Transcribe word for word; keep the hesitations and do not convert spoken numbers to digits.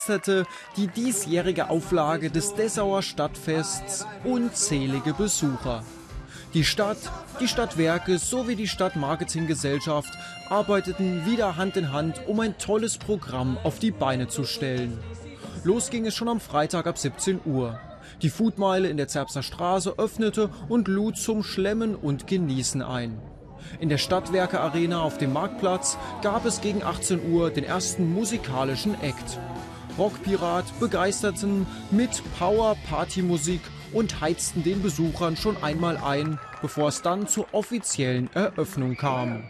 die diesjährige Auflage des Dessauer Stadtfests unzählige Besucher. Die Stadt, die Stadtwerke sowie die Stadtmarketinggesellschaft arbeiteten wieder Hand in Hand, um ein tolles Programm auf die Beine zu stellen. Los ging es schon am Freitag ab siebzehn Uhr. Die Foodmeile in der Zerbster Straße öffnete und lud zum Schlemmen und Genießen ein. In der Stadtwerke Arena auf dem Marktplatz gab es gegen achtzehn Uhr den ersten musikalischen Act. Rockpirat begeisterten mit Power-Party-Musik und heizten den Besuchern schon einmal ein, bevor es dann zur offiziellen Eröffnung kam.